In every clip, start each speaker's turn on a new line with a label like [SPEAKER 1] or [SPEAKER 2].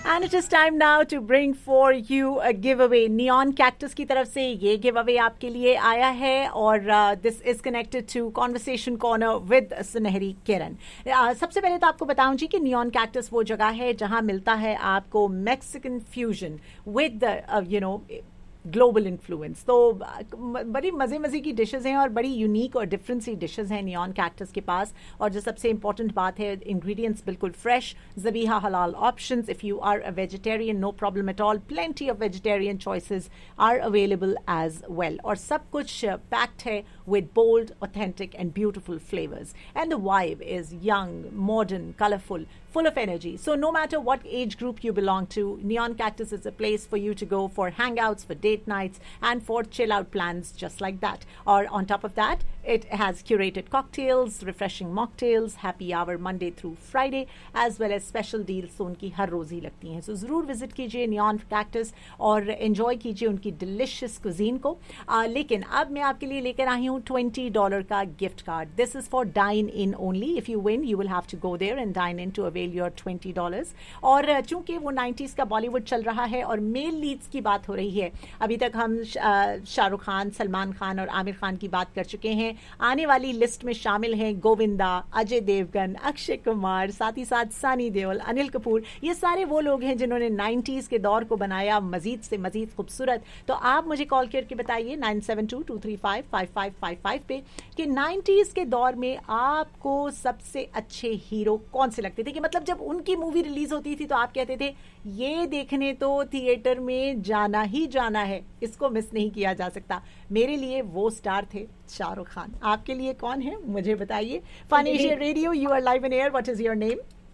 [SPEAKER 1] And it is time now to bring for you a giveaway. Neon Cactus की तरफ से ये giveaway आपके लिए आया है और this is connected to Conversation Corner with सुनहरी किरण. सबसे पहले तो आपको बताऊं जी कि Neon Cactus वो जगह है जहां मिलता है आपको Mexican fusion with global influence. तो बड़ी मज़े की डिशेस हैं और बड़ी यूनिक और डिफरेंट सी डिशेस हैं नियॉन कैक्टस के पास. और जो सबसे इंपॉर्टेंट बात है, इंग्रेडिएंट्स बिल्कुल फ्रेश, ज़बीहा हलाल options. If you are a vegetarian, no problem at all. Plenty of vegetarian choices are available as well. और सब कुछ पैक्ड है with bold, authentic and beautiful flavors. And the vibe is young, modern, colorful, full of energy. So no matter what age group you belong to, Neon Cactus is a place for you to go for hangouts, for date nights and for chill out plans just like that. Or on top of that, it has curated cocktails, refreshing mocktails, happy hour Monday through Friday, as well as special deals. So उनकी हर रोज ही लगती हैं. So जरूर visit कीजिए Neon Cactus और enjoy कीजिए उनकी delicious cuisine को. लेकिन अब मैं आपके लिए लेकर आई हूँ $20 का gift card. This is for dine in only. If you win you will have to go there and dine in to avail your $20. और चूंकि वो 90s का बॉलीवुड चल रहा है और मेल लीड्स की बात हो रही है, अभी तक हम शाहरुख खान, सलमान खान और आमिर खान की बात कर चुके हैं. आने वाली लिस्ट में शामिल हैं गोविंदा, अजय देवगन, अक्षय कुमार, साथ ही साथ सनी देओल, अनिल कपूर. ये सारे वो लोग हैं जिन्होंने 90s के दौर को बनाया मजीद से मजीद खूबसूरत. तो आप मुझे कॉल करके बताइए 9722355555 पे कि 90s के दौर में आपको सबसे अच्छे हीरो कौन से लगते थे. कि मतलब जब उनकी मूवी रिलीज होती थी तो आप कहते थे ये देखने तो थिएटर में जाना ही जाना है, इसको मिस नहीं किया जा सकता. मेरे लिए वो स्टार थे शाहरुख खान. आपके लिए कौन है मुझे बताइए. Fun Asia radio, you are live in air. What is your name?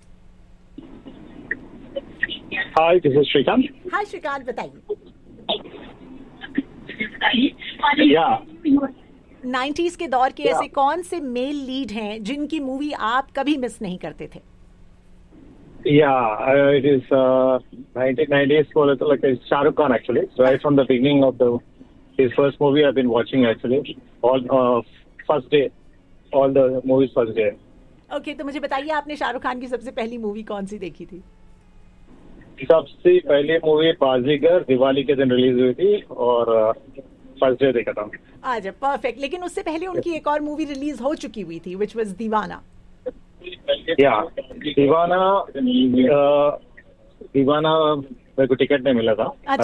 [SPEAKER 2] Hi, this is Shrikant.
[SPEAKER 1] हाय श्रीकांत, बताइए. 90s के दौर के ऐसे कौन से मेल लीड हैं जिनकी मूवी आप कभी मिस नहीं करते थे?
[SPEAKER 2] It is 1990s for like Shah Rukh Khan actually. So right from the beginning of his first movie I've been watching actually. All first day, all the movies first day.
[SPEAKER 1] Okay, तो मुझे बताइए आपने शाहरुख खान की सबसे पहली movie कौन सी देखी थी?
[SPEAKER 2] सबसे पहली मूवी बाजीगर दिवाली के दिन रिलीज हुई थी और फर्स्ट डे देखा था.
[SPEAKER 1] अच्छा, परफेक्ट. लेकिन उससे पहले उनकी एक और मूवी रिलीज हो चुकी हुई थी which was दीवाना. दीवाना मेरे को टिकट नहीं मिला था.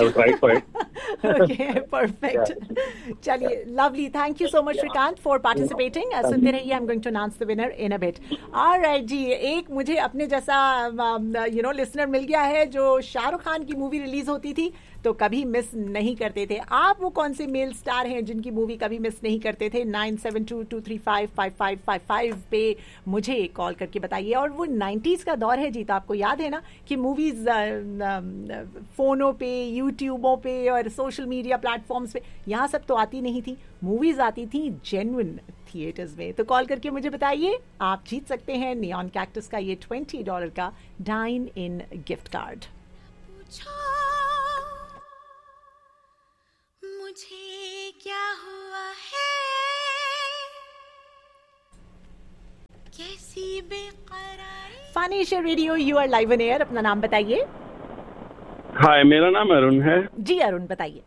[SPEAKER 1] Okay, perfect. चलिए, lovely. Thank you so much Shrikant for participating. सुनते रहिए. I am going to announce the winner in a bit. Alright जी, एक मुझे अपने जैसा लिसनर मिल गया है जो शाहरुख खान की मूवी रिलीज होती थी तो कभी मिस नहीं करते थे. आप वो कौन से मेल स्टार हैं जिनकी मूवी कभी मिस नहीं करते थे? 9722355555 पे मुझे कॉल करके बताइए. और वो 90s का दौर है जी, तो आपको याद है ना कि मूवीज फोनों पे, यूट्यूबों पे और सोशल मीडिया प्लेटफॉर्म्स पे यहाँ सब तो आती नहीं थी. मूवीज आती थी जेन्युइन थिएटर्स में. तो कॉल करके मुझे बताइए. आप जीत सकते हैं नियॉन कैक्टस का ये $20 का डाइन इन गिफ्ट कार्ड.
[SPEAKER 3] मुझे क्या हुआ है, कैसी बेकरारी.
[SPEAKER 1] Fun Asia radio, you are live on air. अपना नाम बताइए.
[SPEAKER 4] हाय, मेरा नाम अरुण है.
[SPEAKER 1] जी अरुण, बताइए.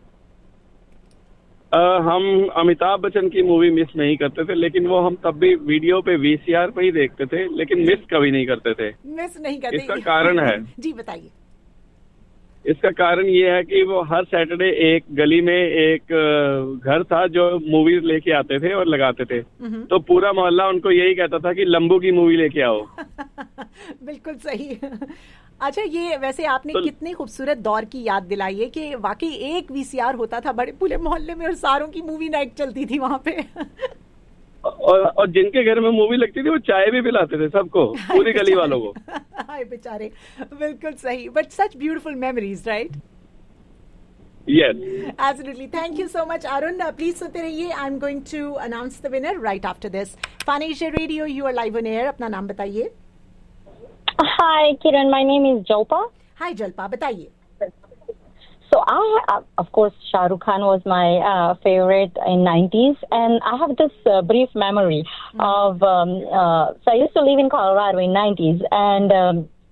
[SPEAKER 4] हम अमिताभ बच्चन की मूवी मिस नहीं करते थे, लेकिन वो हम तब भी वीडियो पे VCR पे ही देखते थे, लेकिन मिस कभी नहीं करते थे.
[SPEAKER 1] मिस नहीं करते.
[SPEAKER 4] इसका कारण है.
[SPEAKER 1] जी बताइए.
[SPEAKER 4] इसका कारण ये है कि वो हर सैटरडे एक गली में एक घर था जो मूवीज लेके आते थे और लगाते थे. तो पूरा मोहल्ला उनको यही कहता था कि लंबू की मूवी लेके आओ.
[SPEAKER 1] बिल्कुल सही. अच्छा, ये वैसे आपने कितने खूबसूरत दौर की याद दिलाई है कि वाकई एक VCR होता था बड़े पूरे मोहल्ले में और सारों की मूवी नाइट चलती थी वहाँ पे.
[SPEAKER 4] और जिनके घर में मूवी लगती थी वो चाय भी पिलाते थे सबको, पूरी गली वालों को.
[SPEAKER 1] हाय बेचारे. बिल्कुल सही. But such beautiful memories, right?
[SPEAKER 4] Yes.
[SPEAKER 1] Absolutely. Thank you so much, Arun. Please सुनते रहिए. I'm going to announce the winner right after this. Fun Asia Radio, you are live on air. अपना नाम बताइए.
[SPEAKER 5] Hi, Kiran. My name is Jalpa.
[SPEAKER 1] Hi, Jalpa. बताइए.
[SPEAKER 5] So of course, Shah Rukh Khan was my favorite in 90s, and I have this brief memory of. So I used to live in Colorado in 90s, and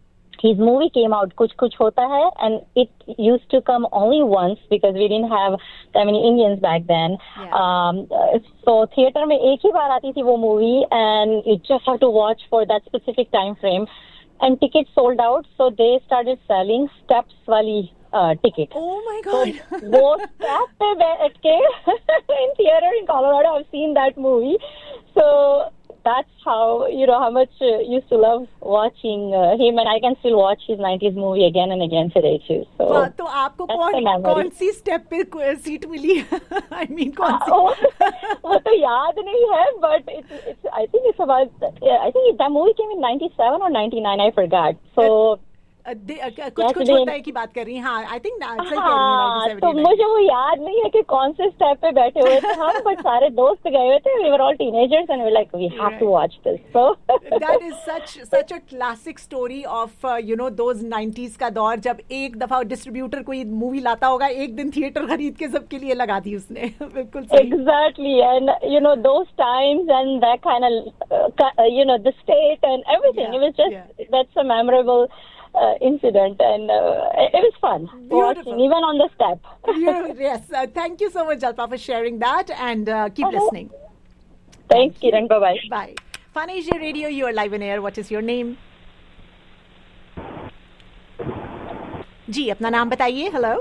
[SPEAKER 5] his movie came out, Kuch Kuch Hota Hai, and it used to come only once because we didn't have that many Indians back then.
[SPEAKER 1] Yeah.
[SPEAKER 5] So theater में एक ही बार आती थी वो movie, and you just have to watch for that specific time frame. And tickets sold out, so they started selling steps वाली ticket.
[SPEAKER 1] Oh my God.
[SPEAKER 5] So, वो step पे बैठ के in theater in Colorado, I've seen that movie. So that's how, how much used to love watching him, and I can still watch his 90s movie again and again today too. So
[SPEAKER 1] तो आपको कौन see step पे seat milli? I mean, कौन सी?
[SPEAKER 5] वो तो याद नहीं है, but it's I think it's about I think that movie came in 97 or 99, I forgot. So
[SPEAKER 1] कुछ होता है की बात कर रही हैं. हाँ, आई थिंक सही कह रही हैं.
[SPEAKER 5] तो मुझे वो याद नहीं है कि कौन से स्टेप पे बैठे हुए थे हम, बट सारे दोस्त गए हुए थे. We were all teenagers and we were like, we have to watch this. So
[SPEAKER 1] that is such a classic story of those 90s का दौर, जब एक दफा डिस्ट्रीब्यूटर कोई मूवी लाता होगा, एक दिन थिएटर खरीद के सबके लिए लगा दी उसने. बिल्कुल सही.
[SPEAKER 5] Exactly, and those times and that kind of the state and everything. It was just that's a memorable incident, and it was fun watching even on the step.
[SPEAKER 1] Yes, thank you so much, Jalpa, for sharing that, and keep listening.
[SPEAKER 5] Thanks, Kiran. Bye-bye.
[SPEAKER 1] Bye. Fun Asia Radio, you are live in air. What is your name? जी, अपना नाम बताइए. Hello.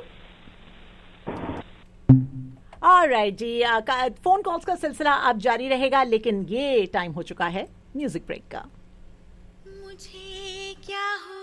[SPEAKER 1] Alright जी, phone calls का सिलसिला अब जारी रहेगा, लेकिन ये टाइम हो चुका है म्यूजिक ब्रेक का.
[SPEAKER 3] मुझे क्या हुआ